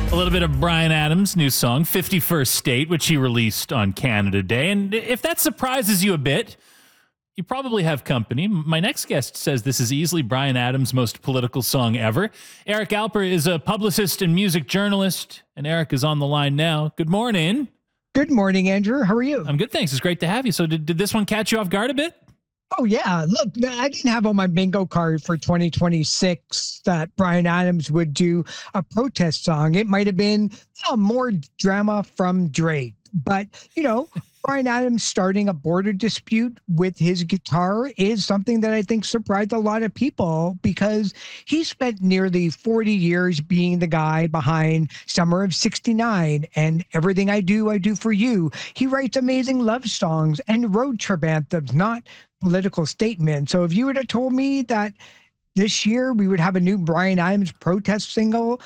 A little bit of Bryan Adams' new song, 51st State, which he released on Canada Day. And if that surprises you a bit, you probably have company. My next guest says this is easily Bryan Adams' most political song ever. Eric Alper is a publicist and music journalist, and Eric is on the line now. Good morning. Good morning, Andrew. How are you? I'm good, thanks. It's great to have you. So did this one catch you off guard a bit? Oh, yeah. Look, I didn't have on my bingo card for 2026 that Bryan Adams would do a protest song. It might have been more drama from Drake. But, Bryan Adams starting a border dispute with his guitar is something that I think surprised a lot of people because he spent nearly 40 years being the guy behind Summer of '69 and Everything I Do for You. He writes amazing love songs and road trip anthems, not political statements. So if you would have told me that this year we would have a new Bryan Adams protest single,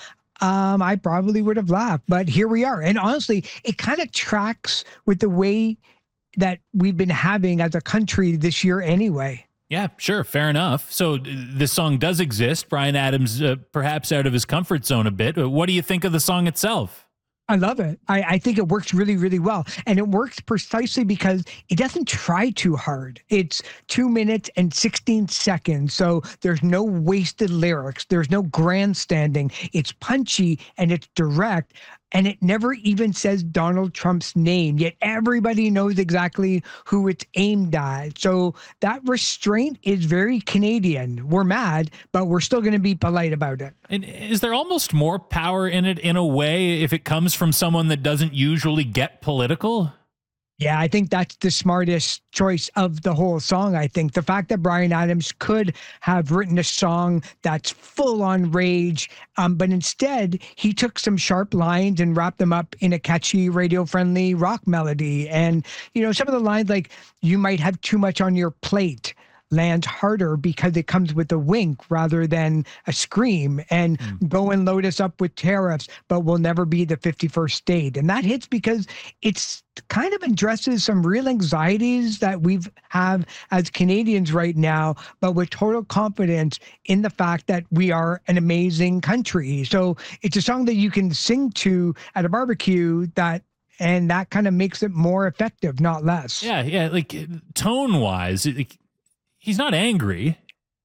I probably would have laughed, but here we are. And honestly, it kind of tracks with the way that we've been having as a country this year anyway. Yeah, sure. Fair enough. So this song does exist. Bryan Adams, perhaps out of his comfort zone a bit. What do you think of the song itself? I love it. I think it works really, really well. And it works precisely because it doesn't try too hard. It's 2 minutes and 16 seconds. So there's no wasted lyrics. There's no grandstanding. It's punchy and it's direct. And it never even says Donald Trump's name, yet everybody knows exactly who it's aimed at. So that restraint is very Canadian. We're mad, but we're still going to be polite about it. And is there almost more power in it in a way if it comes from someone that doesn't usually get political? Yeah, I think that's the smartest choice of the whole song. I think the fact that Bryan Adams could have written a song that's full on rage, but instead he took some sharp lines and wrapped them up in a catchy radio friendly rock melody. And, some of the lines like, you might have too much on your plate, lands harder because it comes with a wink rather than a scream, and go and load us up with tariffs, but we'll never be the 51st state. And that hits because it's kind of addresses some real anxieties that we've have as Canadians right now, but with total confidence in the fact that we are an amazing country. So it's a song that you can sing to at a barbecue and that kind of makes it more effective, not less. Yeah. Like tone wise, he's not angry,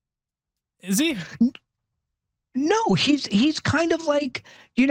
is he? No, he's kind of like,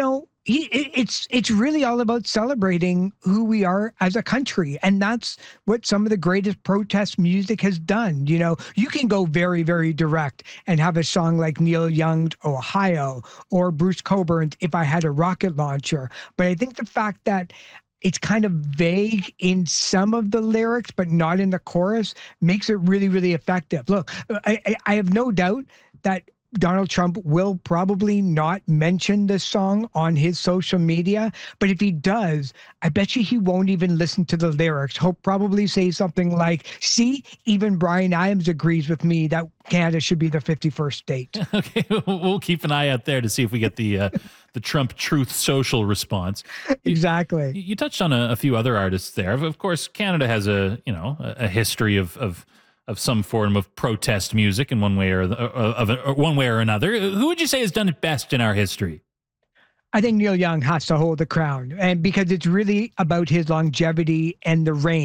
it's really all about celebrating who we are as a country. And that's what some of the greatest protest music has done. You can go very, very direct and have a song like Neil Young's Ohio or Bruce Coburn's If I Had a Rocket Launcher. But I think the fact that it's kind of vague in some of the lyrics, but not in the chorus, makes it really, really effective. Look, I have no doubt that Donald Trump will probably not mention this song on his social media, but if he does, I bet you he won't even listen to the lyrics. He'll probably say something like, see, even Bryan Adams agrees with me that Canada should be the 51st state. Okay, we'll keep an eye out there to see if we get the Trump Truth Social response. Exactly. You touched on a few other artists there. Of course, Canada has a history of some form of protest music in one way or another. Who would you say has done it best in our history? I think Neil Young has to hold the crown, and because it's really about his longevity and the reign.